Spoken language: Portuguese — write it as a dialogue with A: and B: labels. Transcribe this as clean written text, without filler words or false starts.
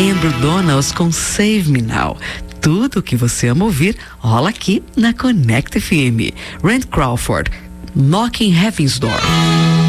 A: Amber Donalds com Save Me Now. Tudo o que você ama ouvir rola aqui na Connect FM. Rand Crawford, Knocking Heaven's Door.